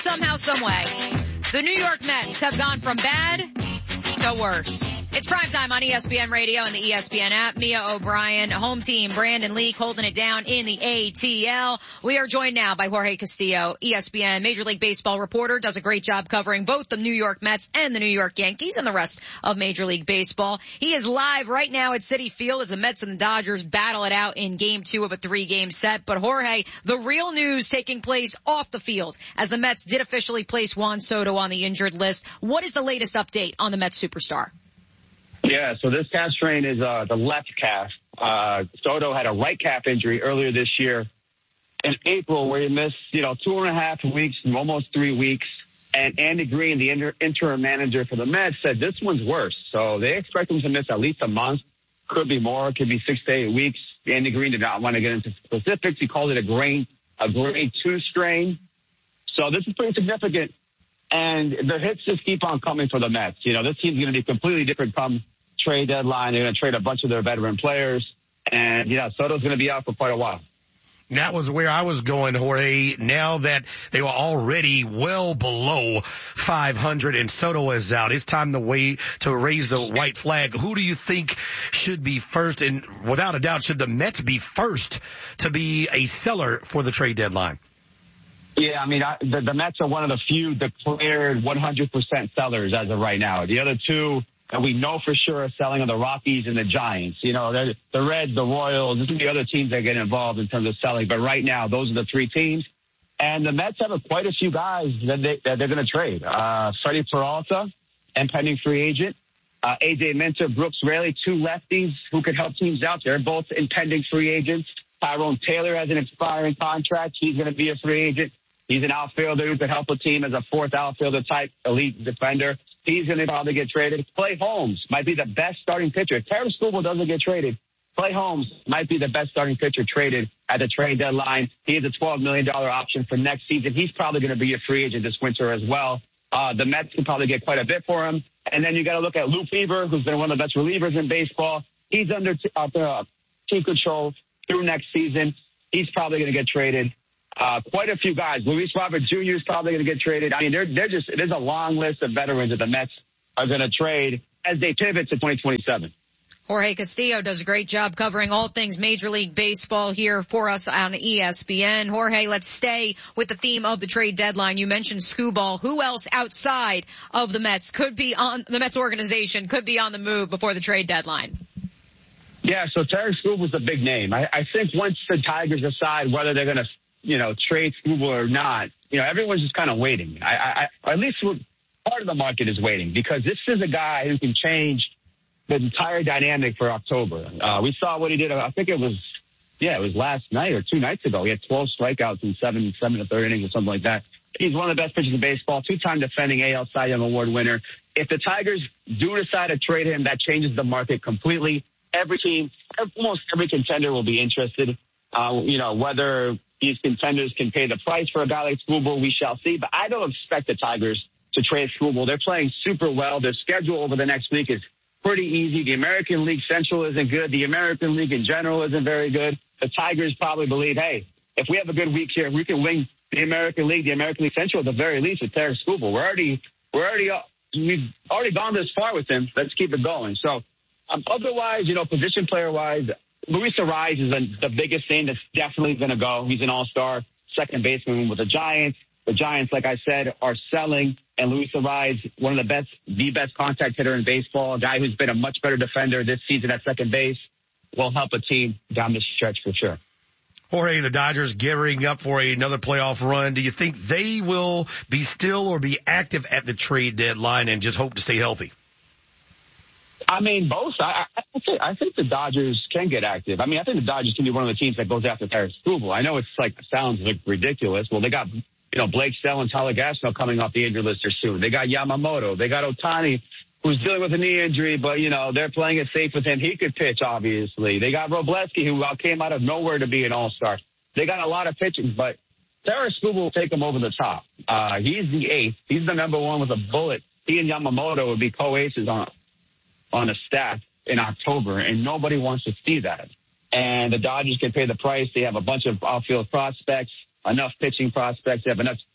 somehow, some way, the New York Mets have gone from bad to worse. It's primetime on ESPN Radio and the ESPN app. Mia O'Brien, home team, Brandon Leak holding it down in the ATL. We are joined now by Jorge Castillo, ESPN Major League Baseball reporter, does a great job covering both the New York Mets and the New York Yankees and the rest of Major League Baseball. He is live right now at Citi Field as the Mets and the Dodgers battle it out in Game 2 of a 3-game set. But Jorge, the real news taking place off the field as the Mets did officially place Juan Soto on the injured list. What is the latest update on the Mets superstar? Yeah, so this calf strain is the left calf. Soto had a right calf injury earlier this year in April where he missed, 2.5 weeks, almost 3 weeks. And Andy Green, the interim manager for the Mets, said this one's worse. So they expect him to miss at least a month. Could be more. Could be 6 to 8 weeks. Andy Green did not want to get into specifics. He called it a grade 2 strain. So this is pretty significant. And the hits just keep on coming for the Mets. This team's going to be completely different come trade deadline. They're going to trade a bunch of their veteran players. And, Soto's going to be out for quite a while. That was where I was going, Jorge. Now that they were already well below 500 and Soto is out, it's time to raise the white flag. Who do you think should be first? And without a doubt, should the Mets be first to be a seller for the trade deadline? Yeah, I mean, the Mets are one of the few declared 100% sellers as of right now. The other two that we know for sure are selling are the Rockies and the Giants. The Reds, the Royals, this is the other teams that get involved in terms of selling. But right now, those are the three teams. And the Mets have quite a few guys that they're going to trade. Freddie Peralta, impending free agent. A.J. Minter, Brooks Raley, two lefties who could help teams out. They're both impending free agents. Tyrone Taylor has an expiring contract. He's going to be a free agent. He's an outfielder who could help a team as a fourth outfielder type elite defender. He's going to probably get traded. Clay Holmes might be the best starting pitcher. If Terry Skubal doesn't get traded, Clay Holmes might be the best starting pitcher traded at the trade deadline. He has a $12 million option for next season. He's probably going to be a free agent this winter as well. The Mets can probably get quite a bit for him. And then you got to look at Lou Fever, who's been one of the best relievers in baseball. He's under team control through next season. He's probably going to get traded. Quite a few guys. Luis Robert Jr. is probably going to get traded. I mean, there's a long list of veterans that the Mets are going to trade as they pivot to 2027. Jorge Castillo does a great job covering all things Major League Baseball here for us on ESPN. Jorge, let's stay with the theme of the trade deadline. You mentioned Skubal. Who else outside of the Mets the Mets organization could be on the move before the trade deadline? Yeah, so Terry Skubal's a big name. I think once the Tigers decide whether they're going to trade Skubal or not, everyone's just kind of waiting. At least part of the market is waiting because this is a guy who can change the entire dynamic for October. We saw what he did. I think it was last night or 2 nights ago. He had 12 strikeouts in seven and a third innings or something like that. He's one of the best pitchers in baseball, 2-time defending AL Cy Young Award winner. If the Tigers do decide to trade him, that changes the market completely. Every team, almost every contender will be interested. Whether these contenders can pay the price for a guy like Skubal, we shall see. But I don't expect the Tigers to trade Skubal. They're playing super well. Their schedule over the next week is pretty easy. The American League Central isn't good. The American League in general isn't very good. The Tigers probably believe, hey, if we have a good week here, we can win the American League Central at the very least with Terry Skubal. We've already gone this far with him. Let's keep it going. So otherwise, position player wise, Luis Arraez is the biggest thing that's definitely going to go. He's an all-star second baseman with the Giants. The Giants, like I said, are selling. And Luis Arraez, one of the best contact hitter in baseball, a guy who's been a much better defender this season at second base, will help a team down the stretch for sure. Jorge, the Dodgers gearing up for another playoff run. Do you think they will be still or be active at the trade deadline and just hope to stay healthy? I mean, both. I think the Dodgers can get active. I mean, I think the Dodgers can be one of the teams that goes after Terry Skubal. I know sounds ridiculous. Well, they got, Blake Snell and Tyler Glasnow coming off the injury list here soon. They got Yamamoto. They got Ohtani, who's dealing with a knee injury, but, they're playing it safe with him. He could pitch, obviously. They got Robleski, who came out of nowhere to be an all-star. They got a lot of pitching, but Terry Skubal will take them over the top. He's the ace. He's the number one with a bullet. He and Yamamoto would be co-aces on a staff in October, and nobody wants to see that. And the Dodgers can pay the price. They have a bunch of outfield prospects, enough pitching prospects. They have enough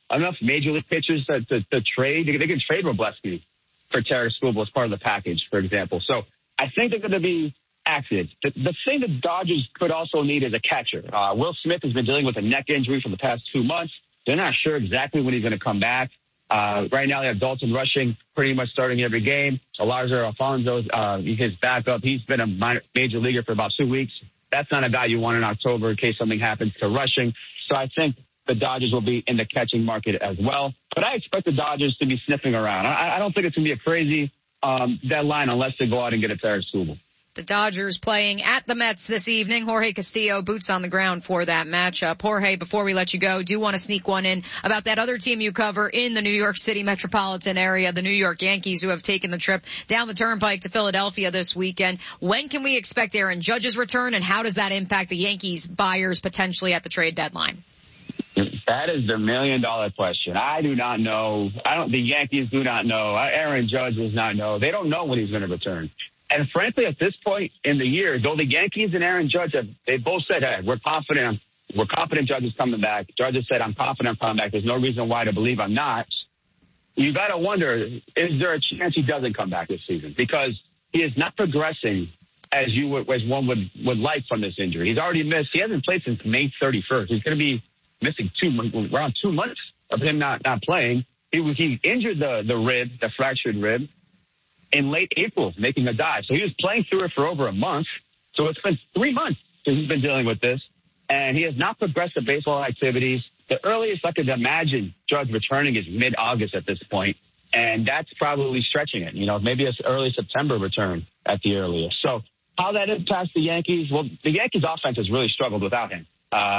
enough major league pitchers to trade. They can trade Wrobleski for Tarik Skubal as part of the package, for example. So I think they're going to be active. The thing the Dodgers could also need is a catcher. Will Smith has been dealing with a neck injury for the past 2 months. They're not sure exactly when he's going to come back. Right now they have Dalton Rushing pretty much starting every game. Elijah Alfonso, his backup. He's been a major leaguer for about 2 weeks. That's not a guy you want in October in case something happens to Rushing. So I think the Dodgers will be in the catching market as well. But I expect the Dodgers to be sniffing around. I don't think it's going to be a crazy deadline unless they go out and get a Tarik Skubal. The Dodgers playing at the Mets this evening. Jorge Castillo, boots on the ground for that matchup. Jorge, before we let you go, do want to sneak one in about that other team you cover in the New York City metropolitan area, the New York Yankees, who have taken the trip down the turnpike to Philadelphia this weekend. When can we expect Aaron Judge's return, and how does that impact the Yankees buyers potentially at the trade deadline? That is the $1 million question. I do not know. The Yankees do not know. Aaron Judge does not know. They don't know when he's going to return. And frankly, at this point in the year, though the Yankees and Aaron Judge they both said, hey, we're confident Judge is coming back. Judge has said, I'm confident I'm coming back. There's no reason why to believe I'm not. You got to wonder, is there a chance he doesn't come back this season? Because he is not progressing as one would like from this injury. He's already missed. He hasn't played since May 31st. He's going to be missing around 2 months of him not playing. He injured the fractured rib in late April, making a dive. So he was playing through it for over a month. So it's been 3 months since he's been dealing with this. And he has not progressed the baseball activities. The earliest I could imagine Judge returning is mid-August at this point. And that's probably stretching it. Maybe it's early September return at the earliest. So how that impacts the Yankees? Well, the Yankees offense has really struggled without him.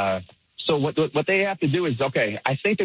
So what they have to do is, okay, I think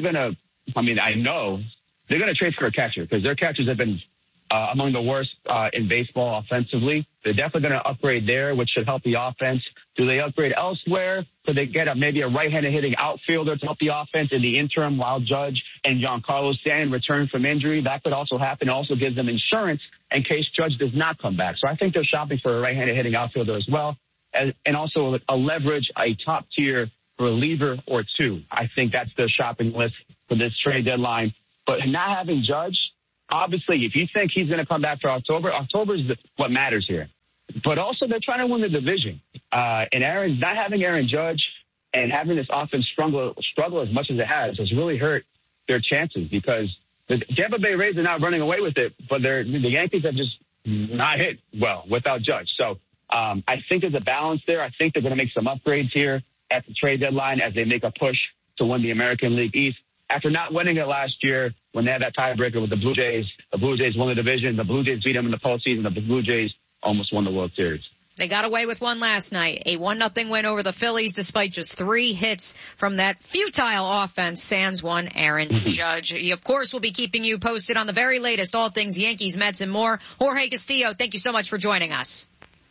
I know they're going to trade for a catcher because their catchers have been among the worst in baseball offensively. They're definitely going to upgrade there, which should help the offense. Do they upgrade elsewhere? Could they get maybe a right-handed hitting outfielder to help the offense in the interim while Judge and Giancarlo Stanton return from injury? That could also happen. It also gives them insurance in case Judge does not come back. So I think they're shopping for a right-handed hitting outfielder as well, and also a leverage, a top-tier reliever or two. I think that's their shopping list for this trade deadline. But not having Judge, obviously, if you think he's going to come back for October is what matters here. But also, they're trying to win the division. And not having Aaron Judge and having this offense struggle as much as it has really hurt their chances because the Tampa Bay Rays are not running away with it, but the Yankees have just not hit well without Judge. So I think there's a balance there. I think they're going to make some upgrades here at the trade deadline as they make a push to win the American League East. After not winning it last year when they had that tiebreaker with the Blue Jays won the division. The Blue Jays beat them in the postseason. The Blue Jays almost won the World Series. They got away with one last night, a 1-0 win over the Phillies despite just 3 hits from that futile offense, sans one Aaron Judge. He, of course, will be keeping you posted on the very latest, all things Yankees, Mets, and more. Jorge Castillo, thank you so much for joining us.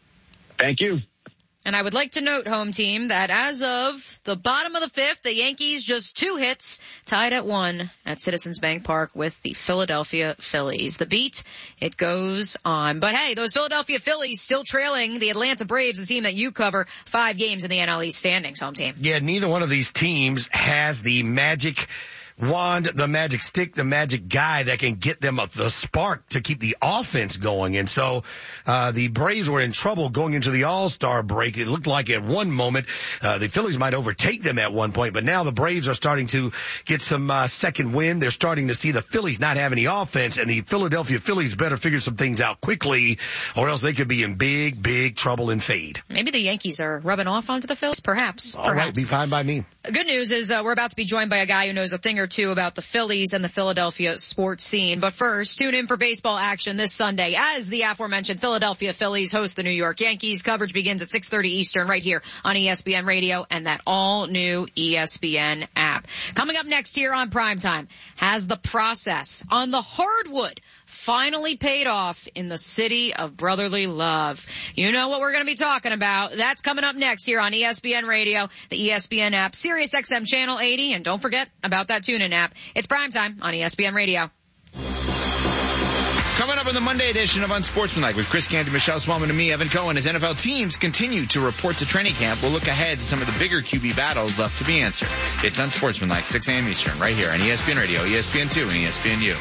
Thank you. And I would like to note, home team, that as of the bottom of the 5th, the Yankees just 2 hits, tied at 1 at Citizens Bank Park with the Philadelphia Phillies. The beat, it goes on. But hey, those Philadelphia Phillies still trailing the Atlanta Braves, the team that you cover, 5 games in the NL East standings, home team. Yeah, neither one of these teams has the magic wand, the magic stick, the magic guy that can get them the spark to keep the offense going. And so the Braves were in trouble going into the All-Star break. It looked like at one moment the Phillies might overtake them at one point, but now the Braves are starting to get some second wind. They're starting to see the Phillies not have any offense, and the Philadelphia Phillies better figure some things out quickly, or else they could be in big, big trouble and fade. Maybe the Yankees are rubbing off onto the Phillies, perhaps. All right, be fine by me. Good news is we're about to be joined by a guy who knows a thing or two about the Phillies and the Philadelphia sports scene. But first, tune in for baseball action this Sunday as the aforementioned Philadelphia Phillies host the New York Yankees. Coverage begins at 6:30 Eastern right here on ESPN Radio and that all-new ESPN app. Coming up next here on Primetime, has the process on the hardwood finally paid off in the city of brotherly love? You know what we're going to be talking about. That's coming up next here on ESPN Radio, the ESPN app, Sirius XM Channel 80, and don't forget about that TuneIn app. It's Primetime on ESPN Radio. Coming up on the Monday edition of Unsportsmanlike with Chris Canty, Michelle Smallman, and me, Evan Cohen, as NFL teams continue to report to training camp, we'll look ahead to some of the bigger QB battles left to be answered. It's Unsportsmanlike, 6 a.m. Eastern, right here on ESPN Radio, ESPN2, and ESPNU.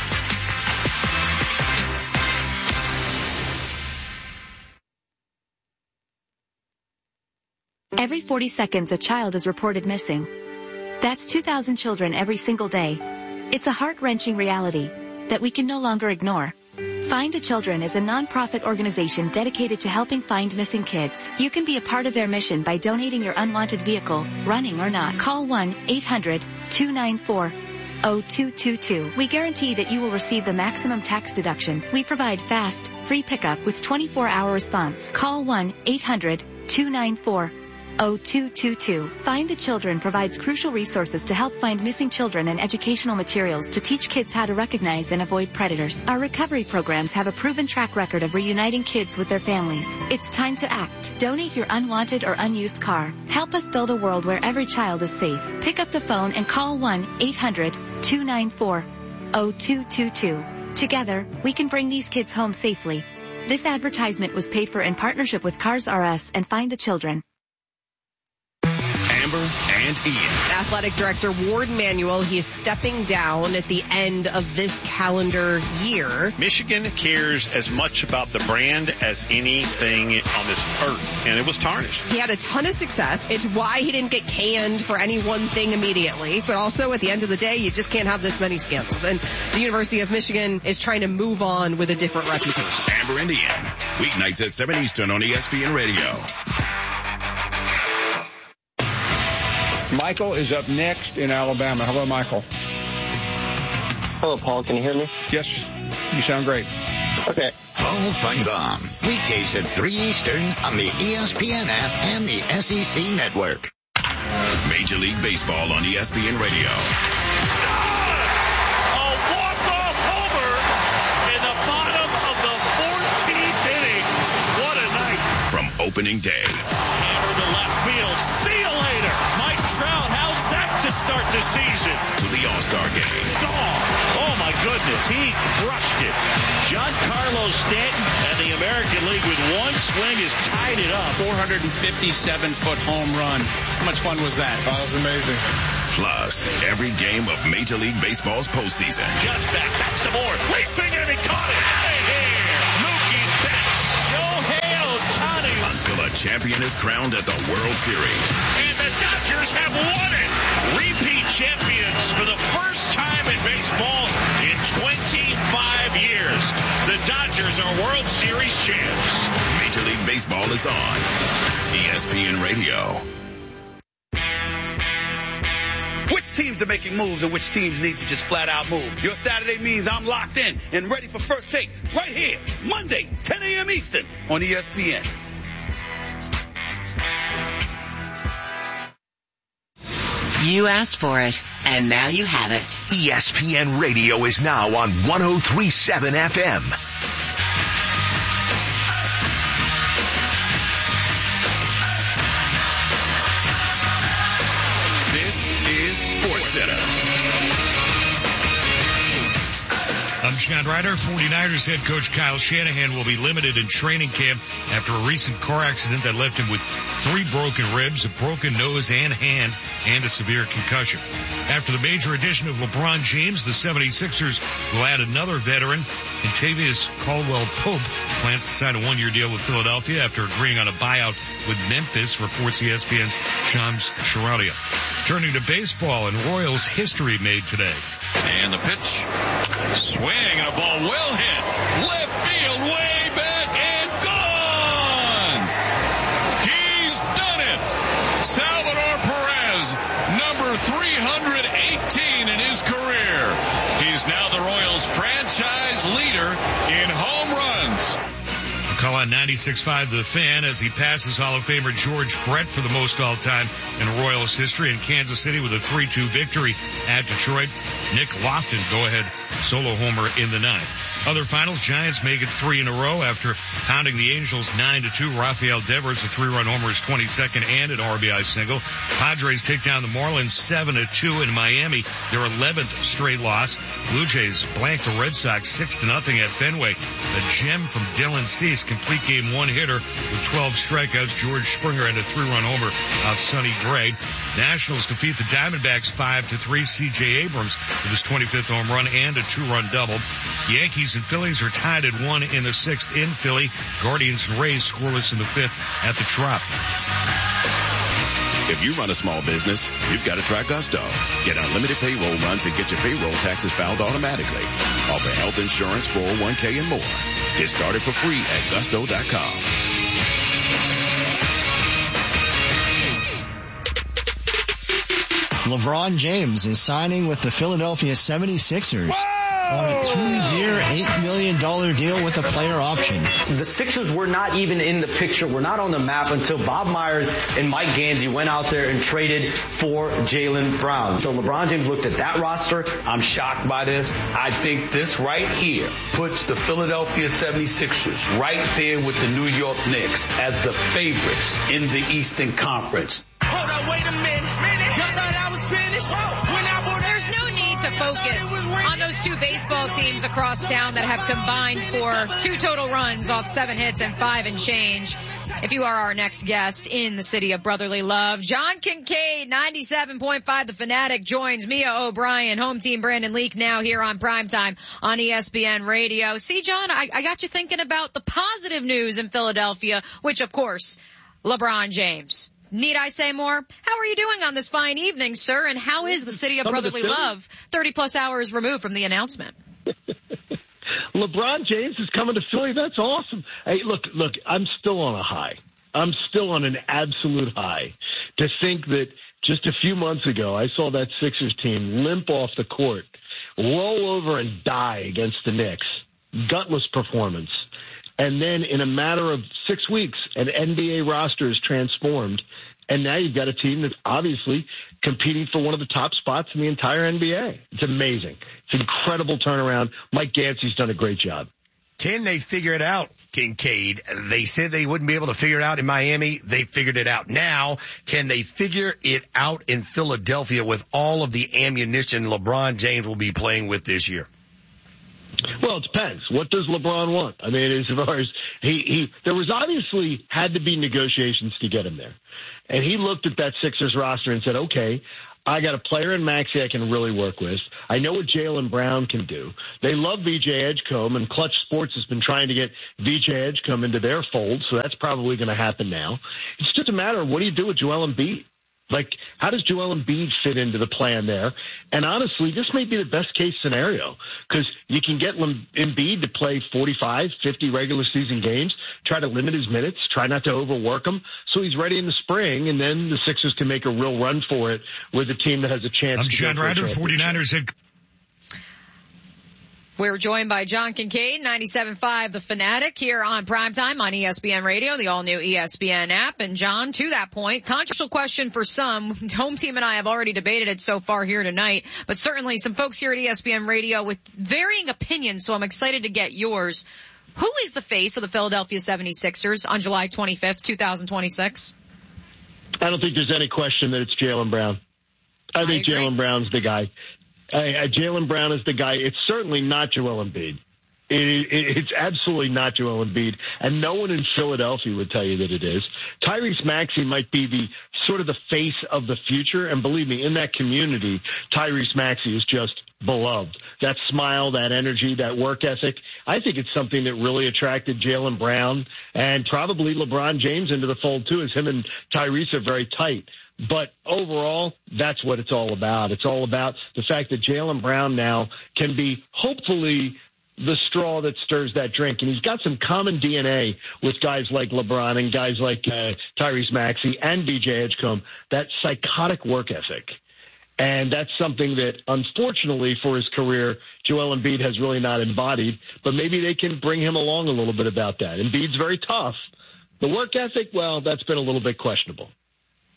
Every 40 seconds, a child is reported missing. That's 2,000 children every single day. It's a heart-wrenching reality that we can no longer ignore. Find the Children is a non-profit organization dedicated to helping find missing kids. You can be a part of their mission by donating your unwanted vehicle, running or not. Call 1-800-294-0222. We guarantee that you will receive the maximum tax deduction. We provide fast, free pickup with 24-hour response. Call 1-800-294-0222. Find the Children provides crucial resources to help find missing children and educational materials to teach kids how to recognize and avoid predators. Our recovery programs have a proven track record of reuniting kids with their families. It's time to act. Donate your unwanted or unused car. Help us build a world where every child is safe. Pick up the phone and call 1-800-294-0222. Together, we can bring these kids home safely. This advertisement was paid for in partnership with Cars R Us and Find the Children. Amber and Ian. Athletic Director Ward Manuel, he is stepping down at the end of this calendar year. Michigan cares as much about the brand as anything on this earth, and it was tarnished. He had a ton of success. It's why he didn't get canned for any one thing immediately. But also, at the end of the day, you just can't have this many scandals. And the University of Michigan is trying to move on with a different reputation. Amber and Ian, weeknights at 7 Eastern on ESPN Radio. Michael is up next in Alabama. Hello, Michael. Hello, Paul. Can you hear me? Yes, you sound great. Okay. Paul Feinbaum, weekdays at 3 Eastern on the ESPN app and the SEC Network. Major League Baseball on ESPN Radio. A walk-off homer in the bottom of the 14th inning. What a night. From opening day. Hammer to left field. See you later. Mike Trout, how's that to start the season? To the All-Star game. Gone. Oh, my goodness. He crushed it. Giancarlo Stanton and the American League with one swing has tied it up. 457-foot home run. How much fun was that? Oh, that was amazing. Plus, every game of Major League Baseball's postseason. Just back some more. Leaping and he caught it. Hey, here. Mookie Betts. Shohei Ohtani. Until a champion is crowned at the World Series. And the Dodgers have won it. Repeat champions for the first time in baseball in 25 years. The Dodgers are World Series champs. Major League Baseball is on ESPN Radio. Which teams are making moves and which teams need to just flat out move? Your Saturday means I'm locked in and ready for First Take right here, Monday, 10 a.m. Eastern on ESPN. You asked for it, and now you have it. ESPN Radio is now on 103.7 FM. This is SportsCenter. I'm John Ryder. 49ers head coach Kyle Shanahan will be limited in training camp after a recent car accident that left him with 3 broken ribs, a broken nose and hand, and a severe concussion. After the major addition of LeBron James, the 76ers will add another veteran. Kentavious Caldwell-Pope plans to sign a 1-year deal with Philadelphia after agreeing on a buyout with Memphis, reports ESPN's Shams Charania. Turning to baseball, and Royals history made today. And the pitch. Swing, and a ball well hit. Left field, way back, and gone! He's done it! Salvador Perez, number 318 in his career. He's now the Royals franchise leader in home runs. Call on 96.5 The Fan as he passes Hall of Famer George Brett for the most all-time in Royals history in Kansas City with a 3-2 victory at Detroit. Nick Lofton go-ahead solo homer in the 9th. Other finals, Giants make it 3 in a row after pounding the Angels 9-2. Rafael Devers, a 3-run homer, his 22nd and an RBI single. Padres take down the Marlins 7-2 in Miami, their 11th straight loss. Blue Jays blank the Red Sox 6-0 at Fenway. A gem from Dylan Cease, complete game one-hitter with 12 strikeouts. George Springer and a 3-run homer of Sonny Gray. Nationals defeat the Diamondbacks 5-3. C.J. Abrams with his 25th home run and a 2-run double. Yankees and Phillies are tied at 1 in the 6th in Philly. Guardians and Rays scoreless in the 5th at the Trop. If you run a small business, you've got to try Gusto. Get unlimited payroll runs and get your payroll taxes filed automatically. Offer health insurance, 401k, and more. Get started for free at gusto.com. LeBron James is signing with the Philadelphia 76ers. On a 2-year, $8 million deal with a player option. The Sixers were not even in the picture. We're not on the map until Bob Myers and Mike Gansey went out there and traded for Jaylen Brown. So LeBron James looked at that roster. I'm shocked by this. I think this right here puts the Philadelphia 76ers right there with the New York Knicks as the favorites in the Eastern Conference. Hold on, wait a minute. Y'all thought I was finished? There's no need to focus on those two baseball teams across town that have combined for 2 total runs off 7 hits and 5 and change. If you are our next guest in the city of brotherly love, John Kincaid, 97.5 The Fanatic, joins Mia O'Brien, home team Brandon Leak, now here on Primetime on ESPN Radio. See, John, I got you thinking about the positive news in Philadelphia, which, of course, LeBron James. Need I say more? How are you doing on this fine evening, sir? And how is the city of brotherly love 30-plus hours removed from the announcement? LeBron James is coming to Philly. That's awesome. Hey, look, I'm still on a high. I'm still on an absolute high. To think that just a few months ago, I saw that Sixers team limp off the court, roll over and die against the Knicks. Gutless performance. And then in a matter of 6 weeks, an NBA roster is transformed. And now you've got a team that's obviously competing for one of the top spots in the entire NBA. It's amazing. It's an incredible turnaround. Mike Gansey's done a great job. Can they figure it out, Kincaid? They said they wouldn't be able to figure it out in Miami. They figured it out. Now, can they figure it out in Philadelphia with all of the ammunition LeBron James will be playing with this year? Well, it depends. What does LeBron want? I mean, as far as there was obviously had to be negotiations to get him there. And he looked at that Sixers roster and said, okay, I got a player in Maxey I can really work with. I know what Jaylen Brown can do. They love VJ Edgecombe, and Clutch Sports has been trying to get VJ Edgecombe into their fold, so that's probably going to happen now. It's just a matter of what do you do with Joel Embiid? Like, how does Joel Embiid fit into the plan there? And honestly, this may be the best case scenario because you can get Embiid to play 45, 50 regular season games, try to limit his minutes, try not to overwork him, so he's ready in the spring, and then the Sixers can make a real run for it with a team that has a chance. I'm John Ryder, 49ers head. We're joined by John Kincaid, 97.5 The Fanatic, here on Primetime on ESPN Radio, the all-new ESPN app. And John, to that point, controversial question for some. Home team and I have already debated it so far here tonight, but certainly some folks here at ESPN Radio with varying opinions, so I'm excited to get yours. Who is the face of the Philadelphia 76ers on July 25th, 2026? I don't think there's any question that it's Jaylen Brown. I think Jaylen Brown's the guy. Jaylen Brown is the guy. It's certainly not Joel Embiid. It's absolutely not Joel Embiid, and no one in Philadelphia would tell you that it is. Tyrese Maxey might be the sort of the face of the future, and believe me, in that community, Tyrese Maxey is just beloved. That smile, that energy, that work ethic, I think it's something that really attracted Jaylen Brown and probably LeBron James into the fold, too, as him and Tyrese are very tight. But overall, that's what it's all about. It's all about the fact that Jaylen Brown now can be hopefully the straw that stirs that drink. And he's got some common DNA with guys like LeBron and guys like Tyrese Maxey and VJ Edgecombe, that psychotic work ethic. And that's something that, unfortunately, for his career, Joel Embiid has really not embodied. But maybe they can bring him along a little bit about that. Embiid's very tough. The work ethic, well, that's been a little bit questionable.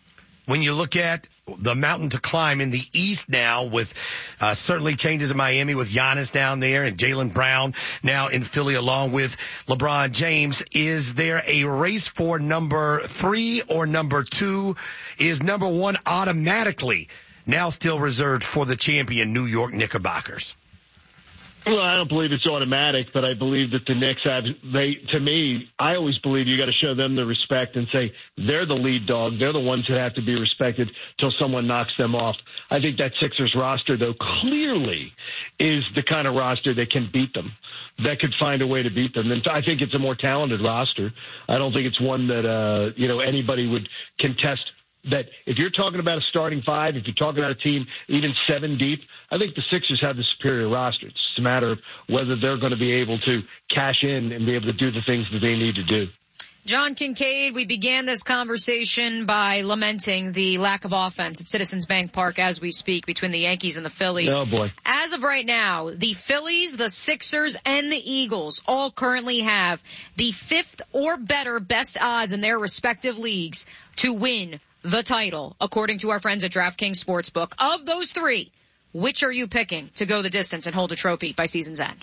when you look at the mountain to climb in the East now with certainly changes in Miami with Giannis down there and Jaylen Brown now in Philly along with LeBron James, is there a race for number 3 or number 2? Is number 1 automatically now still reserved for the champion New York Knickerbockers? Well, I don't believe it's automatic, but I believe that the Knicks to me, I always believe you got to show them the respect and say they're the lead dog. They're the ones that have to be respected till someone knocks them off. I think that Sixers roster, though, clearly is the kind of roster that can beat them, that could find a way to beat them. And I think it's a more talented roster. I don't think it's one that, anybody would contest. That if you're talking about a starting 5, if you're talking about a team even 7 deep, I think the Sixers have the superior roster. It's just a matter of whether they're going to be able to cash in and be able to do the things that they need to do. John Kincaid, we began this conversation by lamenting the lack of offense at Citizens Bank Park as we speak between the Yankees and the Phillies. Oh, boy. As of right now, the Phillies, the Sixers, and the Eagles all currently have the 5th or better best odds in their respective leagues to win the title, according to our friends at DraftKings Sportsbook. Of those 3, which are you picking to go the distance and hold a trophy by season's end?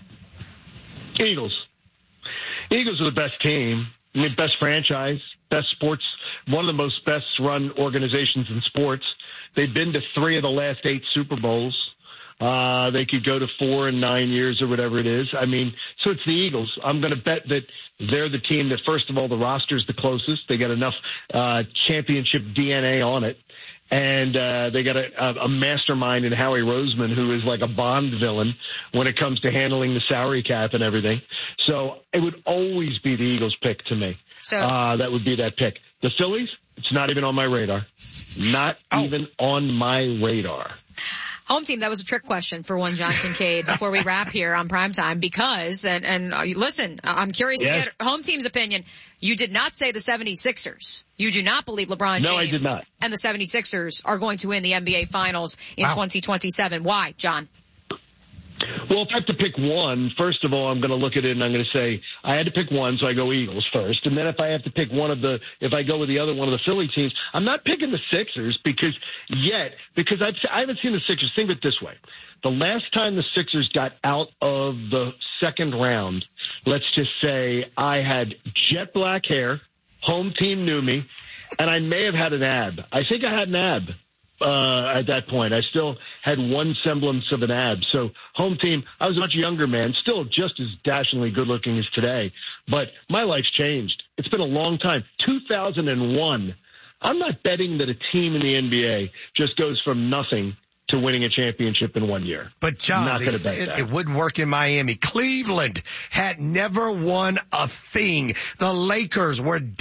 Eagles. Eagles are the best team. I mean, best franchise, best sports, one of the most best run organizations in sports. They've been to 3 of the last 8 Super Bowls. They could go to 4 in 9 years or whatever it is. I mean, so it's the Eagles. I'm going to bet that they're the team that, first of all, the roster's the closest. They got enough championship DNA on it. And they got a mastermind in Howie Roseman, who is like a Bond villain when it comes to handling the salary cap and everything. So it would always be the Eagles pick to me. So that would be that pick. The Phillies, it's not even on my radar. Not even on my radar. Home team, that was a trick question for one John Kincaid before we wrap here on Primetime because, and listen, I'm curious to get home team's opinion. You did not say the 76ers. You do not believe LeBron James. No, I did not. And the 76ers are going to win the NBA Finals in 2027. Why, John? Well, if I have to pick one, first of all, I'm going to look at it and I'm going to say I had to pick one, so I go Eagles first. And then if I have to pick if I go with the other one of the Philly teams, I'm not picking the Sixers because I haven't seen the Sixers. Think of it this way. The last time the Sixers got out of the second round, let's just say I had jet black hair, home team knew me, and I may have had an ab. I think I had an ab. At that point, I still had one semblance of an ab. So home team, I was a much younger man, still just as dashingly good looking as today, but my life's changed. It's been a long time. 2001. I'm not betting that a team in the NBA just goes from nothing to winning a championship in 1 year. But John, not gonna bet that. It wouldn't work in Miami. Cleveland had never won a thing. The Lakers were